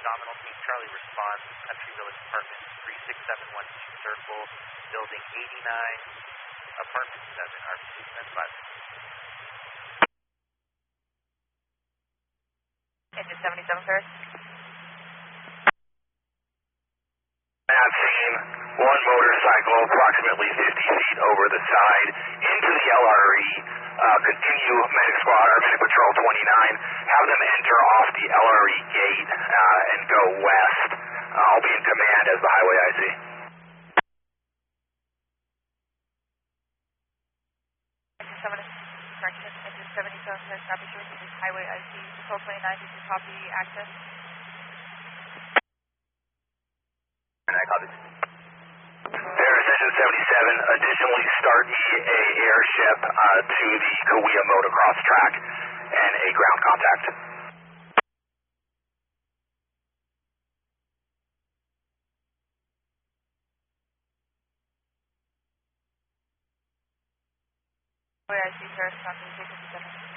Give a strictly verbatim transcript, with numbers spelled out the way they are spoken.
Nominal Team Charlie response, Country Village Apartments, three six seven one two Circle, Building eighty-nine, Apartment seven, R P two five. Engine seventy-seven, sir. Nav scene, one motorcycle approximately fifty feet over the side into the L R E. Uh, continue Medic Squad or Medic Patrol twenty-nine. Have them enter off the L R E gate uh, and go west. Uh, I'll be in command as the highway I C. Engine seven, correction. Engine seventy-seven, sir. Copy, showing this is highway I C. Patrol twenty-nine, did you copy access? And I copy. There is Engine seventy-seven. Additionally, start E A airship uh, to the Kawia motocross track and a ground contact. Highway I C, sir. Copy, J fifty-seven.